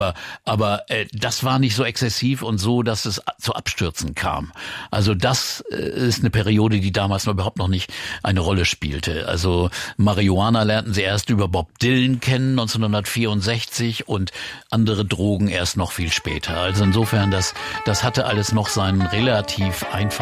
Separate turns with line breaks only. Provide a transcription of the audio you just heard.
Aber das war nicht so exzessiv und so, dass es zu Abstürzen kam. Also das ist eine Periode, die damals noch überhaupt noch nicht eine Rolle spielte. Also Marihuana lernten sie erst über Bob Dylan kennen, 1964, und andere Drogen erst noch viel später. Also insofern, das hatte alles noch seinen relativ einfachen